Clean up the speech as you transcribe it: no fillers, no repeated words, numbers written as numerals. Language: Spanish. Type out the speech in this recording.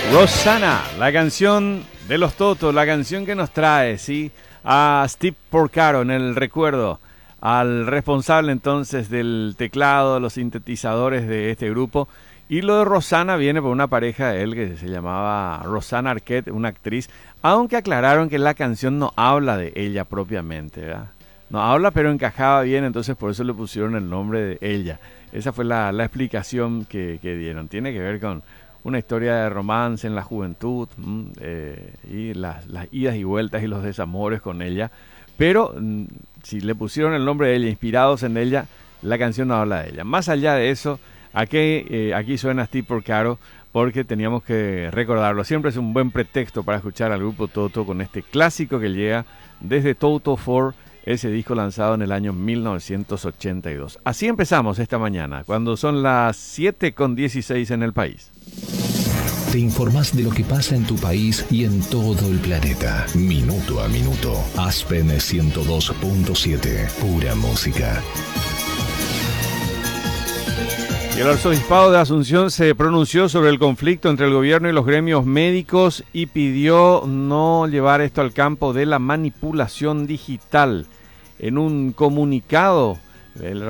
Rosanna, la canción de los Totos, la canción que nos trae, ¿sí? A Steve Porcaro en el recuerdo, al responsable entonces del teclado, los sintetizadores de este grupo. Y lo de Rosanna viene por una pareja de él que se llamaba Rosanna Arquette, una actriz, aunque aclararon que la canción no habla de ella propiamente, ¿verdad? No habla, pero encajaba bien, entonces por eso le pusieron el nombre de ella. Esa fue la explicación que dieron. Tiene que ver con una historia de romance en la juventud y las idas y vueltas y los desamores con ella. Pero si le pusieron el nombre de ella, inspirados en ella, la canción no habla de ella. Más allá de eso, aquí suena Steve Porcaro porque teníamos que recordarlo. Siempre es un buen pretexto para escuchar al grupo Toto con este clásico que llega desde Toto 4, ese disco lanzado en el año 1982. Así empezamos esta mañana, cuando son las 7:16 en el país. Te informás de lo que pasa en tu país y en todo el planeta. Minuto a minuto. Aspen 102.7. Pura música. Y el arzobispado de Asunción se pronunció sobre el conflicto entre el gobierno y los gremios médicos y pidió no llevar esto al campo de la manipulación digital. En un comunicado, el